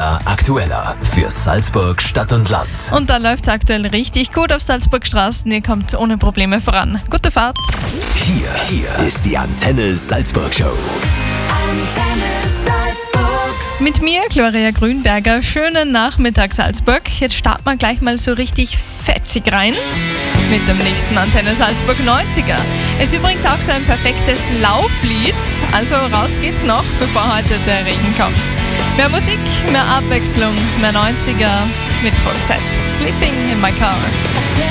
Mega Aktueller für Salzburg Stadt und Land. Und da läuft es aktuell richtig gut auf Salzburgstraßen. Ihr kommt ohne Probleme voran. Gute Fahrt. Hier ist die Antenne Salzburg Show. Antenne Salzburg. Mit mir, Gloria Grünberger. Schönen Nachmittag, Salzburg. Jetzt starten wir gleich mal so richtig fetzig rein mit dem nächsten Antenne Salzburg 90er. Ist übrigens auch so ein perfektes Lauflied. Also raus geht's noch, bevor heute der Regen kommt. Mehr Musik, mehr Abwechslung, mehr 90er mit Roxette. Sleeping in my car.